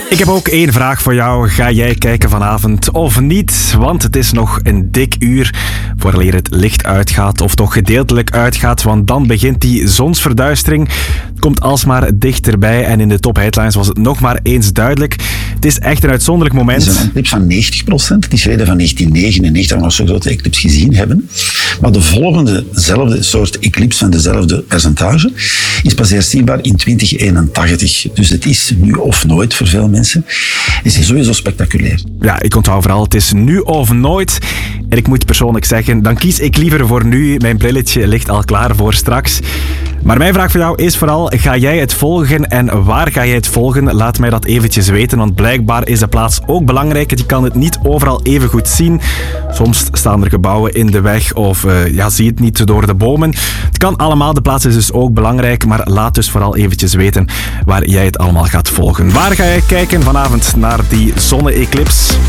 Ik heb ook één vraag voor jou. Ga jij kijken vanavond of niet? Want het is nog een dik uur vooraleer het licht uitgaat, of toch gedeeltelijk uitgaat, want dan begint die zonsverduistering. Het komt alsmaar dichterbij en in de top headlines was het nog maar eens duidelijk. Het is echt een uitzonderlijk moment. Het is een eclipse van 90%. Die is reden van 1999, dat we nog zo'n grote eclipse gezien hebben. Maar de volgende, dezelfde soort eclipse van dezelfde percentage, is pas herzienbaar in 2081. Dus het is nu of nooit voor veel mensen. Het is sowieso spectaculair. Ja, ik onthoud vooral, het is nu of nooit. En ik moet persoonlijk zeggen, dan kies ik liever voor nu. Mijn brilletje ligt al klaar voor straks. Maar mijn vraag voor jou is vooral, ga jij het volgen en waar ga jij het volgen? Laat mij dat eventjes weten, want blijkbaar is de plaats ook belangrijk. Je kan het niet overal even goed zien. Soms staan er gebouwen in de weg of zie het niet door de bomen. Het kan allemaal, de plaats is dus ook belangrijk, maar laat dus vooral eventjes weten waar jij het allemaal gaat volgen. Waar ga jij kijken vanavond naar die zonne-eclips?